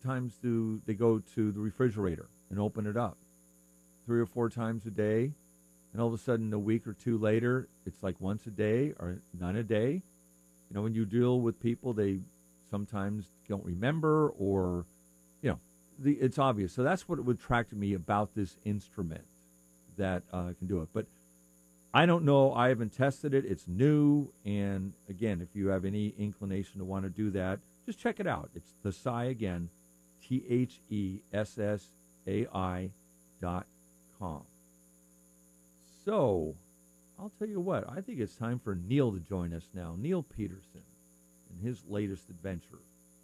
times do they go to the refrigerator and open it up? 3 or 4 times a day, and all of a sudden, a week or two later, it's like once a day or none a day. When you deal with people, they sometimes don't remember, or it's obvious. So that's what attracted me about this instrument, that can do it. But I don't know. I haven't tested it. It's new. And again, if you have any inclination to want to do that, just check it out. It's Thessai again, THESSAI.com. So I'll tell you what, I think it's time for Neil to join us now. Neil Peterson and his latest adventure.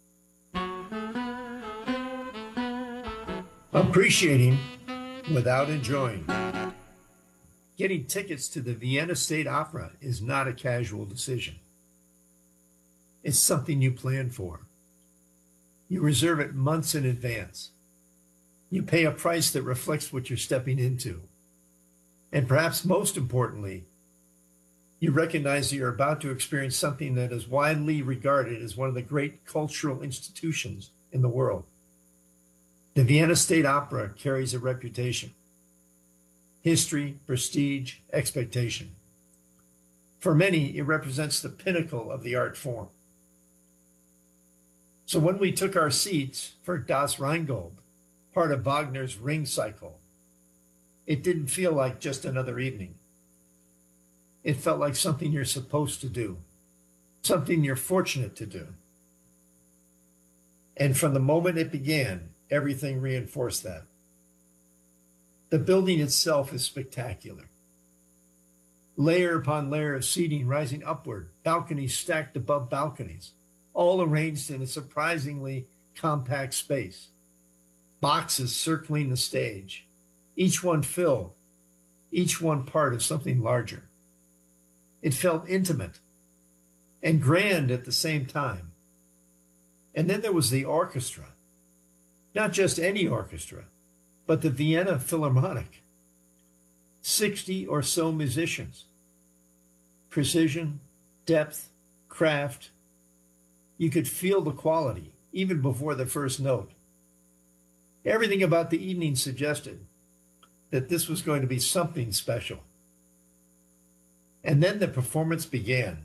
Appreciating without enjoying. Getting tickets to the Vienna State Opera is not a casual decision. It's something you plan for. You reserve it months in advance. You pay a price that reflects what you're stepping into. And perhaps most importantly, you recognize that you're about to experience something that is widely regarded as one of the great cultural institutions in the world. The Vienna State Opera carries a reputation. History, prestige, expectation. For many, it represents the pinnacle of the art form. So when we took our seats for Das Rheingold, part of Wagner's Ring Cycle, it didn't feel like just another evening. It felt like something you're supposed to do, something you're fortunate to do. And from the moment it began, everything reinforced that. The building itself is spectacular. Layer upon layer of seating rising upward, balconies stacked above balconies, all arranged in a surprisingly compact space. Boxes circling the stage, each one filled, each one part of something larger. It felt intimate and grand at the same time. And then there was the orchestra. Not just any orchestra, but the Vienna Philharmonic. 60 or so musicians. Precision, depth, craft. You could feel the quality, even before the first note. Everything about the evening suggested that this was going to be something special. And then the performance began.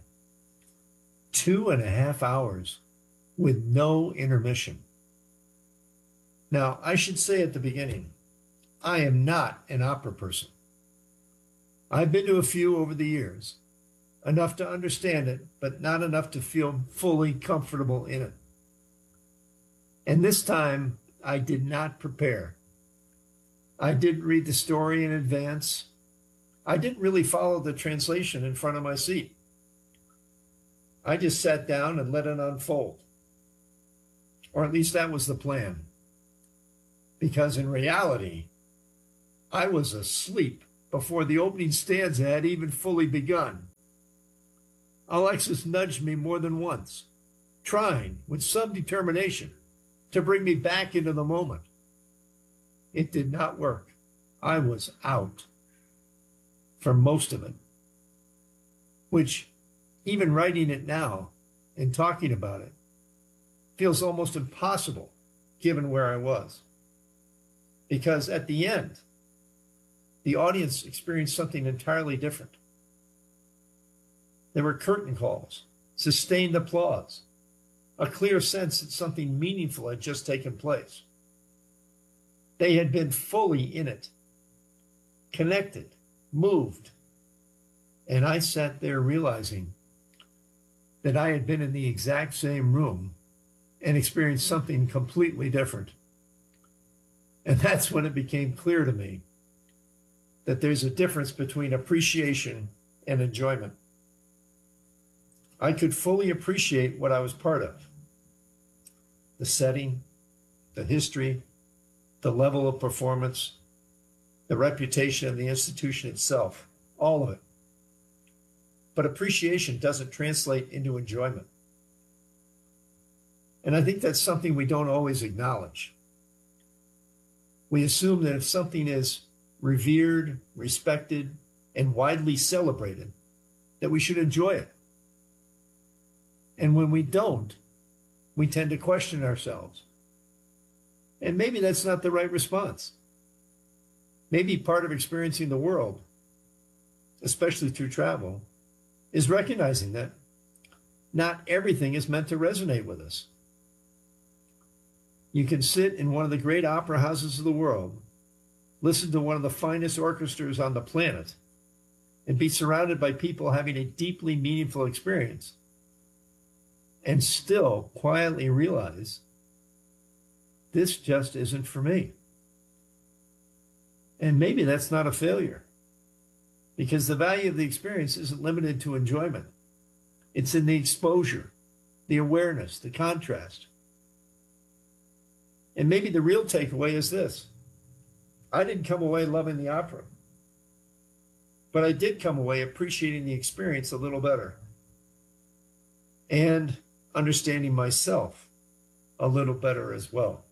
2.5 hours with no intermission. Now, I should say at the beginning, I am not an opera person. I've been to a few over the years, enough to understand it, but not enough to feel fully comfortable in it. And this time, I did not prepare. I didn't read the story in advance. I didn't really follow the translation in front of my seat. I just sat down and let it unfold. Or at least that was the plan. Because in reality, I was asleep before the opening stanza had even fully begun. Alexis nudged me more than once, trying with some determination to bring me back into the moment. It did not work. I was out for most of it, which even writing it now and talking about it feels almost impossible given where I was. Because at the end, the audience experienced something entirely different. There were curtain calls, sustained applause, a clear sense that something meaningful had just taken place. They had been fully in it, connected, moved. And I sat there realizing that I had been in the exact same room and experienced something completely different. And that's when it became clear to me that there's a difference between appreciation and enjoyment. I could fully appreciate what I was part of. The setting, the history, the level of performance, the reputation of the institution itself, all of it. But appreciation doesn't translate into enjoyment. And I think that's something we don't always acknowledge. We assume that if something is revered, respected, and widely celebrated, that we should enjoy it. And when we don't, we tend to question ourselves. And maybe that's not the right response. Maybe part of experiencing the world, especially through travel, is recognizing that not everything is meant to resonate with us. You can sit in one of the great opera houses of the world, listen to one of the finest orchestras on the planet, and be surrounded by people having a deeply meaningful experience, and still quietly realize this just isn't for me. And maybe that's not a failure, because the value of the experience isn't limited to enjoyment. It's in the exposure, the awareness, the contrast. And maybe the real takeaway is this: I didn't come away loving the opera, but I did come away appreciating the experience a little better and understanding myself a little better as well.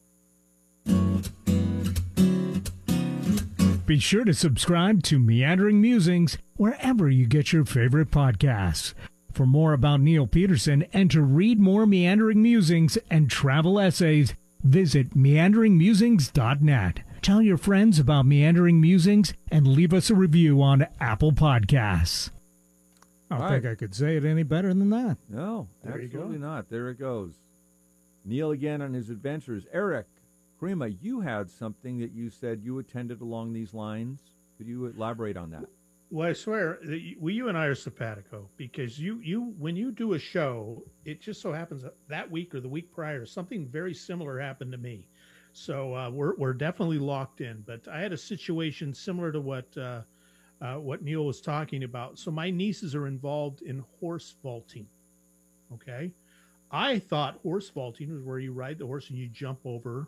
Be sure to subscribe to Meandering Musings wherever you get your favorite podcasts. For more about Neil Peterson and to read more Meandering Musings and travel essays, visit meanderingmusings.net. Tell your friends about Meandering Musings and leave us a review on Apple Podcasts. I don't think I could say it any better than that. No, absolutely not. There it goes. Neil again on his adventures. Eric, Karima, you had something that you said you attended along these lines. Could you elaborate on that? Well, I swear, you and I are simpatico, because you when you do a show, it just so happens that week or the week prior, something very similar happened to me. So we're definitely locked in. But I had a situation similar to what Neil was talking about. So my nieces are involved in horse vaulting. Okay, I thought horse vaulting was where you ride the horse and you jump over,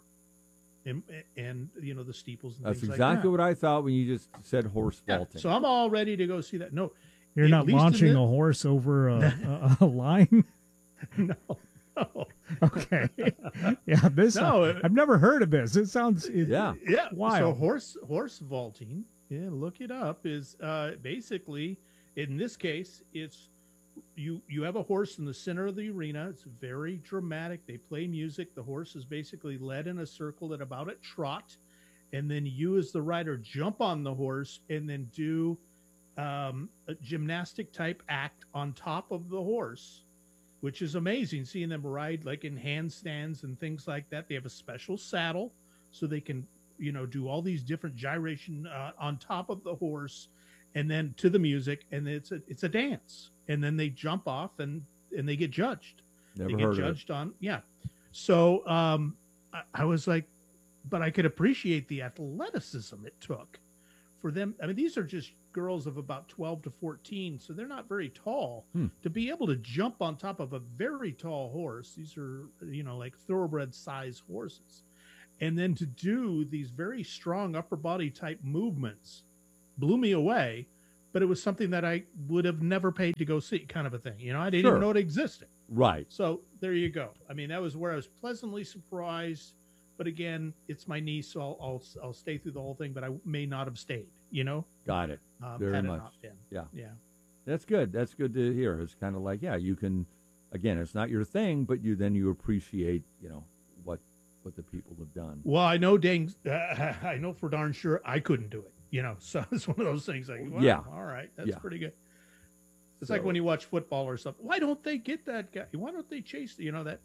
and you know, the steeples. And That's things exactly like that. what I thought when you just said horse vaulting. So I'm all ready to go see that. No, You're at not least launching in a horse over a line? No. Okay. Yeah, this No, I've never heard of this. It sounds Yeah. Yeah. wild. So horse vaulting, yeah, look it up, is basically, in this case, it's you have a horse in the center of the arena. It's very dramatic. They play music. The horse is basically led in a circle at about a trot, and then you as the rider jump on the horse and then do a gymnastic type act on top of the horse, which is amazing, seeing them ride like in handstands and things like that. They have a special saddle so they can, you know, do all these different gyration on top of the horse, and then to the music, and it's a dance, and then they jump off and they get judged. Never They heard get of it. judged on, yeah. So I was like, but I could appreciate the athleticism it took for them. I mean, these are just girls of about 12 to 14, so they're not very tall. To be able to jump on top of a very tall horse, these are, you know, like thoroughbred size horses, and then to do these very strong upper body type movements blew me away. But it was something that I would have never paid to go see, kind of a thing. You know, I didn't even know it existed. Right. So there you go. I mean, that was where I was pleasantly surprised. But again, it's my niece, so I'll stay through the whole thing. But I may not have stayed. You know, Got it. Very had it much. not been. Yeah. Yeah. That's good. That's good to hear. It's kind of like, yeah, you can, again, it's not your thing, but you appreciate, you know, what the people have done. Well, I know, I know for darn sure I couldn't do it. You know, so it's one of those things like, well, Yeah. all right, that's Yeah. pretty good. It's So- like when you watch football or something. Why don't they get that guy? Why don't they chase, you know, that?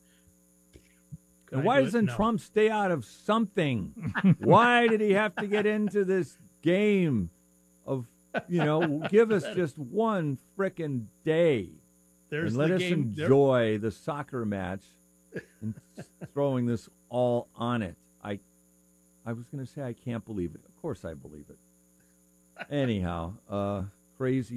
Can And I why do it? doesn't No. Trump stay out of something? Why did he have to get into this game of, you know, give us just one frickin' day There's and let the us game. There- enjoy the soccer match and throwing this all on it. I was going to say I can't believe it. Of course I believe it. Anyhow, crazy